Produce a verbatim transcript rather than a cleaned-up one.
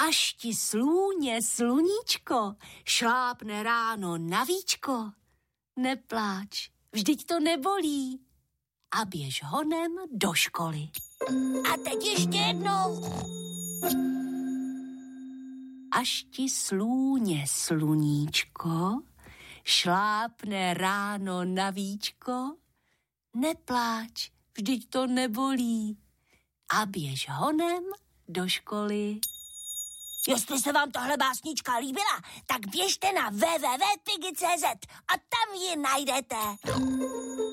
Až ti slůně sluníčko šlápne ráno na víčko, nepláč, vždyť to nebolí a běž honem do školy. A teď ještě jednou. Až ti slůně sluníčko šlápne ráno na víčko, nepláč, vždyť to nebolí a běž honem do školy. Jestli se vám tahle básnička líbila, tak běžte na w w w tečka pigi tečka c z a tam ji najdete.